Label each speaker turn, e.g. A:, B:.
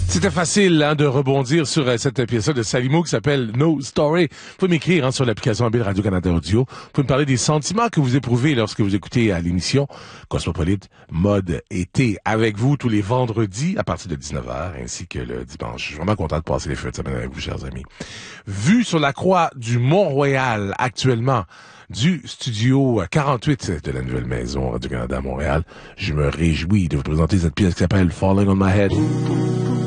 A: C'était facile de rebondir sur cette pièce de Salimo qui s'appelle No Story. Vous pouvez m'écrire sur l'application mobile Radio-Canada Audio. Vous pouvez me parler des sentiments que vous éprouvez lorsque vous écoutez à l'émission Cosmopolite Mode Été avec vous tous les vendredis à partir de 19h ainsi que le dimanche. Je suis vraiment content de passer les fêtes de semaine avec vous, chers amis. Vue sur la croix du Mont-Royal actuellement, du studio 48 de la nouvelle maison Radio-Canada à Montréal, je me réjouis de vous présenter cette pièce qui s'appelle Falling on My Head.